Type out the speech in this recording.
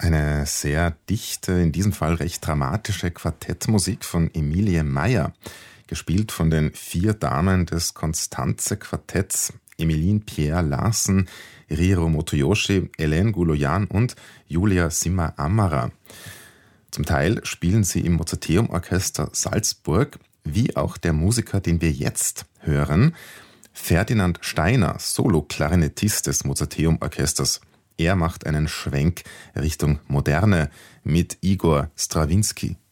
Eine sehr dichte, in diesem Fall recht dramatische Quartettmusik von Emilie Meyer, gespielt von den 4 Damen des Constanze-Quartetts: Emeline Pierre Larsen, Riro Motoyoshi, Hélène Gouloyan und Julia Simmer-Amara. Zum Teil spielen sie im Mozarteum-Orchester Salzburg, wie auch der Musiker, den wir jetzt hören, Ferdinand Steiner, Solo-Klarinettist des Mozarteum-Orchesters. Er macht einen Schwenk Richtung Moderne mit Igor Strawinski.